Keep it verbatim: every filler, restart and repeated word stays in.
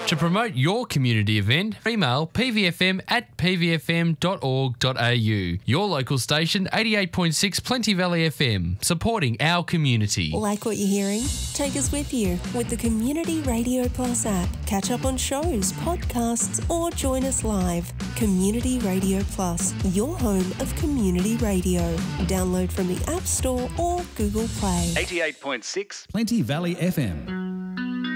To promote your community event, email p v f m at p v f m dot org dot a u. Your local station, eighty-eight point six Plenty Valley F M, supporting our community. Like what you're hearing? Take us with you with the Community Radio Plus app. Catch up on shows, podcasts, or join us live. Community Radio Plus, your home of community radio. Download from the App Store or Google Play. eighty-eight point six Plenty Valley F M.